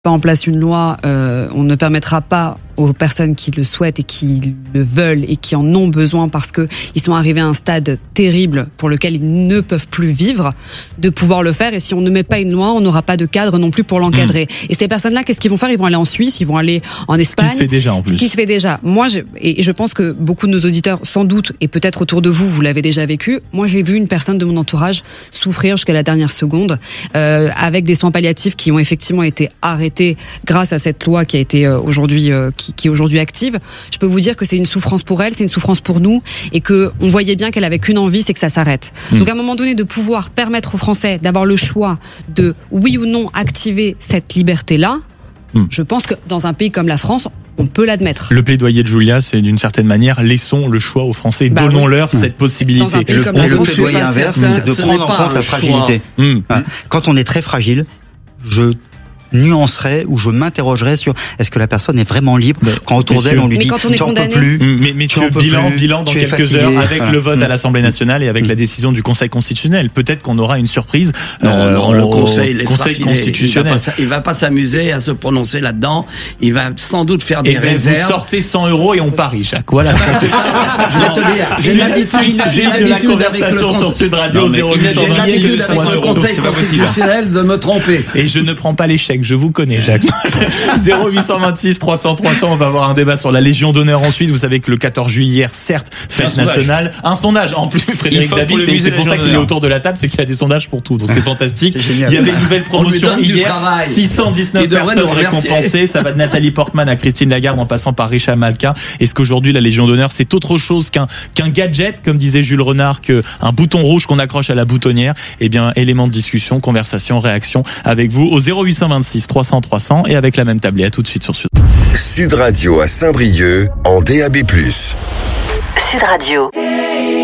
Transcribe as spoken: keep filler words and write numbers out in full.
pas en place une loi, euh, on ne permettra pas aux personnes qui le souhaitent et qui le veulent et qui en ont besoin parce que ils sont arrivés à un stade terrible pour lequel ils ne peuvent plus vivre, de pouvoir le faire. Et si on ne met pas une loi, on n'aura pas de cadre non plus pour l'encadrer. Mmh. Et ces personnes-là, qu'est-ce qu'ils vont faire? Ils vont aller en Suisse, ils vont aller en Espagne. Ce qui se fait déjà en plus. Ce qui se fait déjà. Moi, je, et je pense que beaucoup de nos auditeurs, sans doute, et peut-être autour de vous, vous l'avez déjà vécu. Moi, j'ai vu une personne de mon entourage souffrir jusqu'à la dernière seconde, euh, avec des soins palliatifs qui ont effectivement été arrêtés grâce à cette loi qui a été euh, aujourd'hui, euh, qui, qui est aujourd'hui active. Je peux vous dire que c'est une souffrance pour elle, c'est une souffrance pour nous, et que on voyait bien qu'elle avait qu'une envie, c'est que ça s'arrête. Mmh. Donc à un moment donné, de pouvoir permettre aux Français d'avoir le choix de oui ou non activer cette liberté-là, mmh. je pense que dans un pays comme la France, on peut l'admettre. Le plaidoyer de Julia, c'est d'une certaine manière, laissons le choix aux Français, bah donnons-leur oui. cette possibilité. Dans un pays comme la France, le plaidoyer inverse, c'est de prendre en compte la fragilité. Mmh. Quand on est très fragile, je nuancerais ou je m'interrogerais sur est-ce que la personne est vraiment libre mais, quand autour d'elle on lui dit tu n'en peux plus, mais messieurs, bilan, plus, bilan dans quelques fatigué, heures avec voilà. le vote mmh. à l'Assemblée nationale et avec mmh. la décision du Conseil constitutionnel. Peut-être qu'on aura une surprise. Non, euh, non, le Conseil, Conseil constitutionnel. Il va, va pas s'amuser à se prononcer là-dedans. Il va sans doute faire des et réserves. Vous sortez cent euros et on parie, Jacques. Voilà. Je vais te dire. J'ai l'habitude, j'ai l'habitude avec le sur Sud Radio zéro huit cent vingt-six avec le Conseil constitutionnel de me tromper. Et je ne prends pas l'échec. Je vous connais, Jacques. zéro huit cent vingt-six trois cents trois cents, on va avoir un débat sur la Légion d'honneur ensuite. Vous savez que le quatorze juillet hier, certes, fête nationale, un sondage en plus, Frédéric Dabi, c'est, c'est pour ça qu'il est autour de la table, c'est qu'il a des sondages pour tout, donc c'est fantastique. C'est il y avait une nouvelle promotion hier, six cent dix-neuf personnes récompensées, ça va de Nathalie Portman à Christine Lagarde en passant par Richard Malka. Est-ce qu'aujourd'hui la Légion d'honneur c'est autre chose qu'un, qu'un gadget, comme disait Jules Renard, qu'un bouton rouge qu'on accroche à la boutonnière? Eh bien, élément de discussion, conversation, réaction avec vous au zéro huit cent vingt-six trois cents trois cents et avec la même tablée. À tout de suite sur Sud. Sud Radio à Saint-Brieuc en D A B plus. Sud Radio.